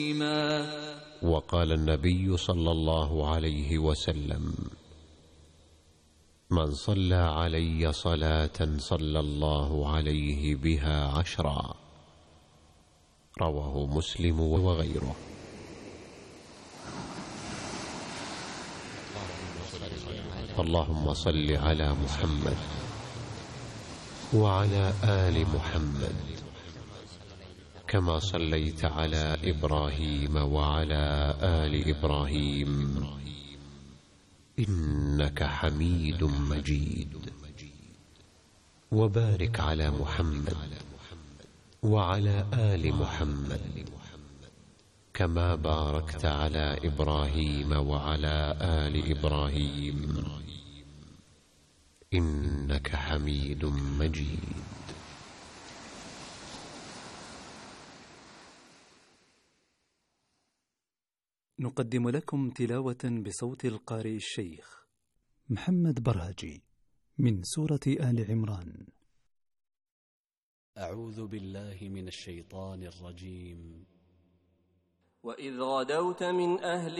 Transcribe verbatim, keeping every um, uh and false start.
وقال النبي صلى الله عليه وسلم: من صلى علي صلاة صلى الله عليه بها عشرا. رواه مسلم وغيره. اللهم صل على محمد وعلى آل محمد كما صليت على إبراهيم وعلى آل إبراهيم إنك حميد مجيد. وبارك على محمد وعلى آل محمد كما باركت على إبراهيم وعلى آل إبراهيم إنك حميد مجيد. نقدم لكم تلاوة بصوت القارئ الشيخ محمد برهجي من سورة آل عمران. أعوذ بالله من الشيطان الرجيم. وإذ غدوت من أهل